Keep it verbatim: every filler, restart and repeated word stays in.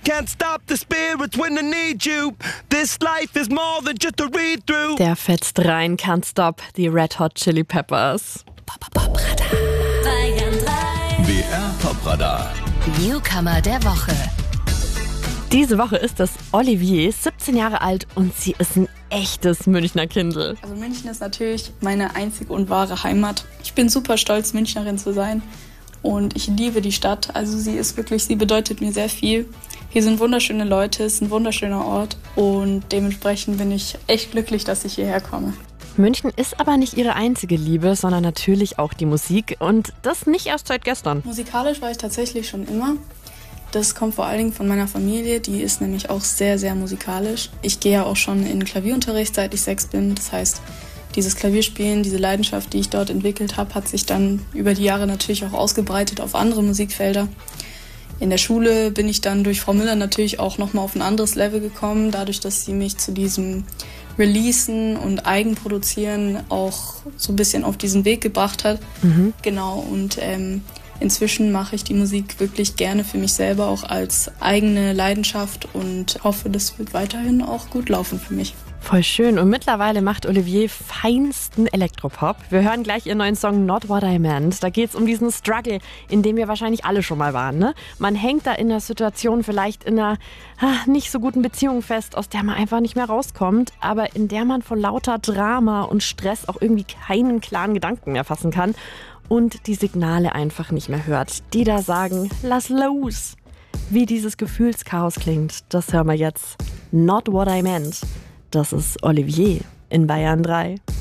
can't stop the spirits when they need you. This life is more than just a read-through. Der fetzt rein, Can't Stop, die Red Hot Chili Peppers. Pop, pop, pop, Radar. Bayern drei. B R Popradar. Newcomer der Woche. Diese Woche ist das Olivier, siebzehn Jahre alt und sie ist ein echtes Münchner Kindl. Also München ist natürlich meine einzige und wahre Heimat. Ich bin super stolz, Münchnerin zu sein und ich liebe die Stadt. Also sie ist wirklich, sie bedeutet mir sehr viel. Hier sind wunderschöne Leute, es ist ein wunderschöner Ort und dementsprechend bin ich echt glücklich, dass ich hierher komme. München ist aber nicht ihre einzige Liebe, sondern natürlich auch die Musik und das nicht erst seit gestern. Musikalisch war ich tatsächlich schon immer. Das kommt vor allen Dingen von meiner Familie, die ist nämlich auch sehr, sehr musikalisch. Ich gehe ja auch schon in Klavierunterricht, seit ich sechs bin. Das heißt, dieses Klavierspielen, diese Leidenschaft, die ich dort entwickelt habe, hat sich dann über die Jahre natürlich auch ausgebreitet auf andere Musikfelder. In der Schule bin ich dann durch Frau Müller natürlich auch nochmal auf ein anderes Level gekommen, dadurch, dass sie mich zu diesem Releasen und Eigenproduzieren auch so ein bisschen auf diesen Weg gebracht hat. Mhm. Genau, und ähm, inzwischen mache ich die Musik wirklich gerne für mich selber, auch als eigene Leidenschaft und hoffe, das wird weiterhin auch gut laufen für mich. Voll schön. Und mittlerweile macht Olivier feinsten Elektropop. Wir hören gleich ihren neuen Song Not What I Meant. Da geht es um diesen Struggle, in dem wir wahrscheinlich alle schon mal waren. Ne? Man hängt da in einer Situation, vielleicht in einer ah, nicht so guten Beziehung fest, aus der man einfach nicht mehr rauskommt, aber in der man vor lauter Drama und Stress auch irgendwie keinen klaren Gedanken mehr fassen kann und die Signale einfach nicht mehr hört, die da sagen, lass los. Wie dieses Gefühlschaos klingt, das hören wir jetzt. Not What I Meant. Das ist Olivier in Bayern drei.